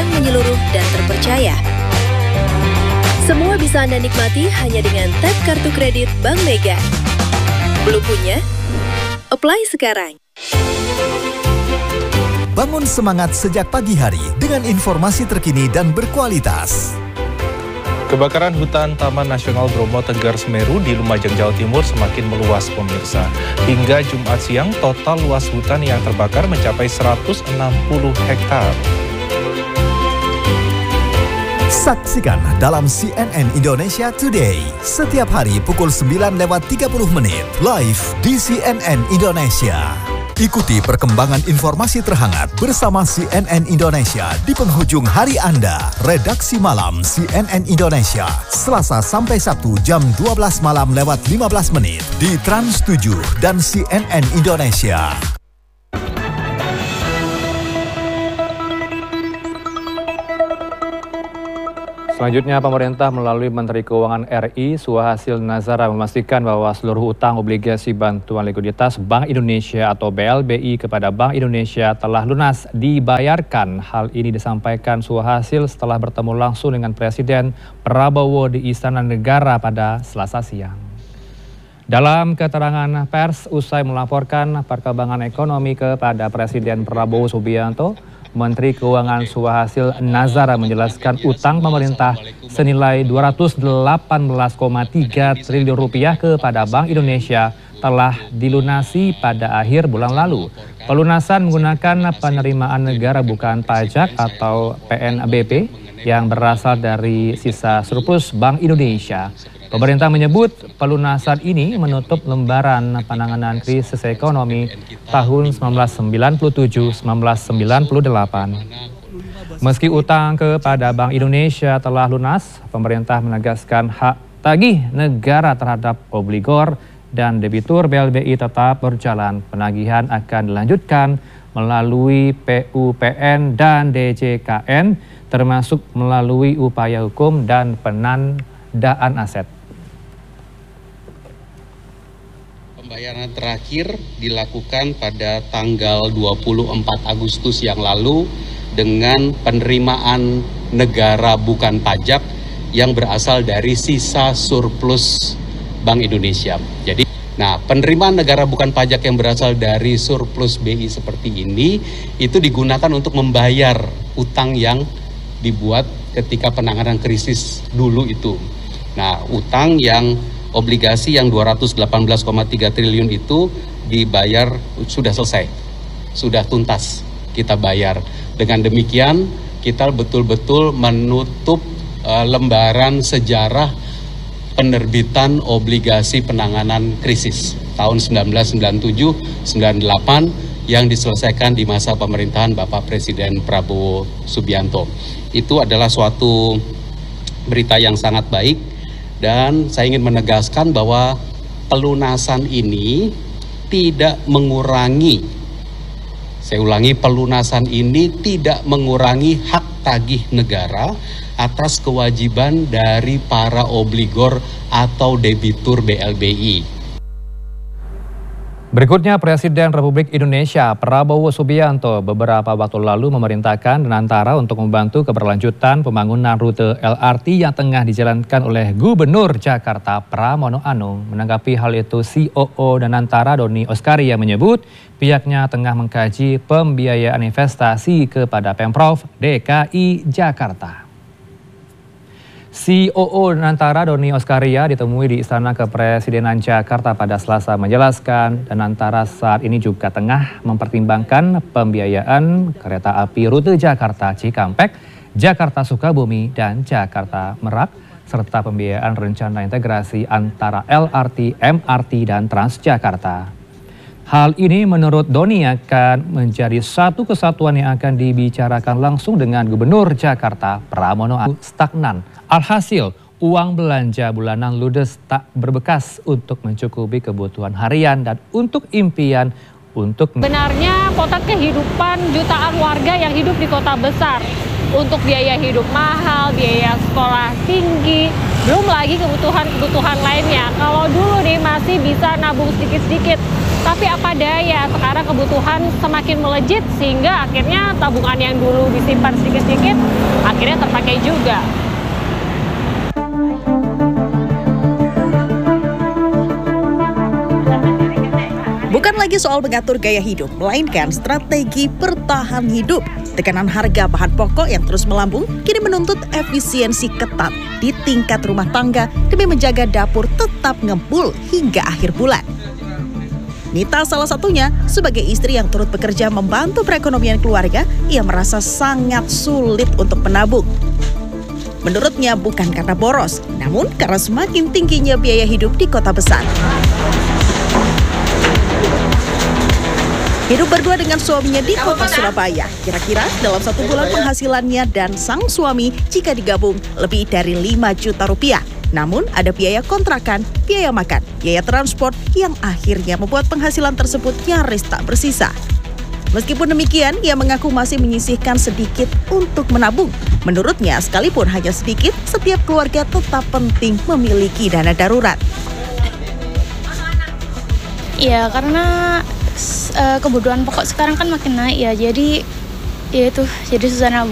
yang menyeluruh dan terpercaya. Semua bisa Anda nikmati hanya dengan tap kartu kredit Bank Mega. Belum punya? Apply sekarang. Bangun semangat sejak pagi hari dengan informasi terkini dan berkualitas. Kebakaran hutan Taman Nasional Bromo Tengger Semeru di Lumajang, Jawa Timur semakin meluas, pemirsa. Hingga Jumat siang, total luas hutan yang terbakar mencapai 160 hektar. Saksikan dalam CNN Indonesia Today setiap hari pukul 9:30 live di CNN Indonesia. Ikuti perkembangan informasi terhangat bersama CNN Indonesia di penghujung hari Anda. Redaksi Malam CNN Indonesia, Selasa sampai Sabtu jam 12 malam lewat 15 menit di Trans 7 dan CNN Indonesia. Selanjutnya, pemerintah melalui Menteri Keuangan RI Suhasil Nazara memastikan bahwa seluruh utang obligasi bantuan likuiditas Bank Indonesia atau BLBI kepada Bank Indonesia telah lunas dibayarkan. Hal ini disampaikan Suhasil setelah bertemu langsung dengan Presiden Prabowo di Istana Negara pada Selasa siang. Dalam keterangan pers usai melaporkan perkembangan ekonomi kepada Presiden Prabowo Subianto, Menteri Keuangan Suhasil Nazara menjelaskan utang pemerintah senilai 218,3 triliun rupiah kepada Bank Indonesia telah dilunasi pada akhir bulan lalu. Pelunasan menggunakan penerimaan negara bukan pajak atau PNBP yang berasal dari sisa surplus Bank Indonesia. Pemerintah menyebut pelunasan ini menutup lembaran penanganan krisis ekonomi tahun 1997-1998. Meski utang kepada Bank Indonesia telah lunas, pemerintah menegaskan hak tagih negara terhadap obligor dan debitur BLBI tetap berjalan. Penagihan akan dilanjutkan melalui PUPN dan DJKN, termasuk melalui upaya hukum dan penandaan aset. Pembayaran terakhir dilakukan pada tanggal 24 Agustus yang lalu dengan penerimaan negara bukan pajak yang berasal dari sisa surplus Bank Indonesia. Jadi, penerimaan negara bukan pajak yang berasal dari surplus BI seperti ini itu digunakan untuk membayar utang yang dibuat ketika penanganan krisis dulu itu. Utang yang obligasi yang 218,3 triliun itu dibayar sudah selesai, sudah tuntas kita bayar. Dengan demikian kita betul-betul menutup lembaran sejarah penerbitan obligasi penanganan krisis tahun 1997-98 yang diselesaikan di masa pemerintahan Bapak Presiden Prabowo Subianto. Itu adalah suatu berita yang sangat baik. Dan saya ingin menegaskan bahwa pelunasan ini tidak mengurangi, saya ulangi, pelunasan ini tidak mengurangi hak tagih negara atas kewajiban dari para obligor atau debitur BLBI. Berikutnya, Presiden Republik Indonesia Prabowo Subianto beberapa waktu lalu memerintahkan Danantara untuk membantu keberlanjutan pembangunan rute LRT yang tengah dijalankan oleh Gubernur Jakarta Pramono Anung. Menanggapi hal itu, COO Danantara Doni Oskaria menyebut pihaknya tengah mengkaji pembiayaan investasi kepada Pemprov DKI Jakarta. COO Danantara Doni Oskaria ditemui di Istana Kepresidenan Jakarta pada Selasa menjelaskan Danantara saat ini juga tengah mempertimbangkan pembiayaan kereta api rute Jakarta Cikampek, Jakarta Sukabumi, dan Jakarta Merak, serta pembiayaan rencana integrasi antara LRT, MRT, dan Transjakarta. Hal ini menurut Doni akan menjadi satu kesatuan yang akan dibicarakan langsung dengan Gubernur Jakarta Pramono Anung. Stagnan. Alhasil, uang belanja bulanan ludes tak berbekas untuk mencukupi kebutuhan harian dan untuk impian untuk... Benarnya potret kehidupan jutaan warga yang hidup di kota besar. Untuk biaya hidup mahal, biaya sekolah tinggi, belum lagi kebutuhan-kebutuhan lainnya. Kalau dulu nih masih bisa nabung sedikit-sedikit, Tapi apa daya, sekarang kebutuhan semakin melejit sehingga akhirnya tabungan yang dulu disimpan sedikit-sedikit akhirnya terpakai juga. Bukan lagi soal mengatur gaya hidup, melainkan strategi bertahan hidup. Tekanan harga bahan pokok yang terus melambung kini menuntut efisiensi ketat di tingkat rumah tangga demi menjaga dapur tetap ngempul hingga akhir bulan. Nita salah satunya, sebagai istri yang turut bekerja membantu perekonomian keluarga, ia merasa sangat sulit untuk menabung. Menurutnya bukan karena boros, namun karena semakin tingginya biaya hidup di kota besar. Hidup berdua dengan suaminya di kota Surabaya. Kira-kira dalam 1 bulan penghasilannya dan sang suami jika digabung lebih dari 5 juta rupiah. Namun ada biaya kontrakan, biaya makan, biaya transport yang akhirnya membuat penghasilan tersebut nyaris tak bersisa. Meskipun demikian, ia mengaku masih menyisihkan sedikit untuk menabung. Menurutnya, sekalipun hanya sedikit, setiap keluarga tetap penting memiliki dana darurat. Ya, karena kebutuhan pokok sekarang kan makin naik ya, jadi susah nabung.